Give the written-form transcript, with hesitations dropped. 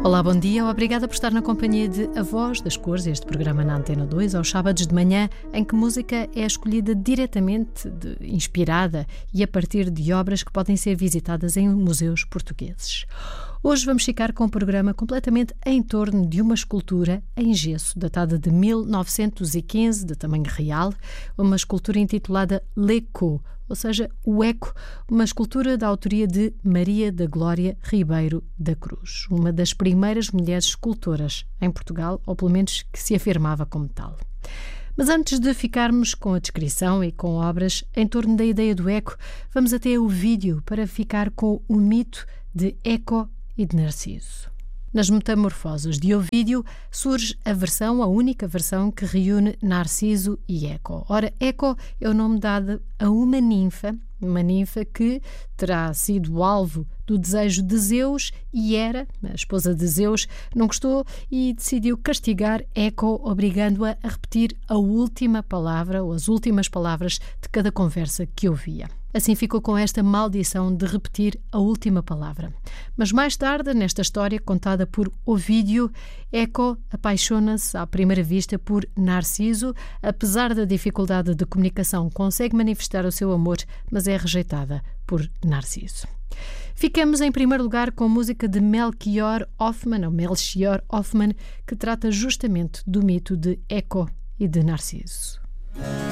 Olá, bom dia. Obrigada por estar na companhia de A Voz das Cores, este programa na Antena 2, aos sábados de manhã, em que música é escolhida diretamente, inspirada e a partir de obras que podem ser visitadas em museus portugueses. Hoje vamos ficar com um programa completamente em torno de uma escultura em gesso, datada de 1915, de tamanho real, uma escultura intitulada L'Echo, ou seja, o Eco, uma escultura da autoria de Maria da Glória Ribeiro da Cruz, uma das primeiras mulheres escultoras em Portugal, ou pelo menos que se afirmava como tal. Mas antes de ficarmos com a descrição e com obras em torno da ideia do Eco, vamos até o vídeo para ficar com o mito de Eco e de Narciso. Nas Metamorfoses de Ovídio surge a única versão que reúne Narciso e Eco. Ora, Eco é o nome dado a uma ninfa que terá sido alvo do desejo de Zeus e Hera, a esposa de Zeus, não gostou e decidiu castigar Eco, obrigando-a a repetir a última palavra ou as últimas palavras de cada conversa que ouvia. Assim ficou com esta maldição de repetir a última palavra. Mas mais tarde, nesta história contada por Ovídio, Eco apaixona-se à primeira vista por Narciso. Apesar da dificuldade de comunicação, consegue manifestar o seu amor, mas é rejeitada por Narciso. Ficamos em primeiro lugar com a música de Melchior Hoffmann, que trata justamente do mito de Eco e de Narciso.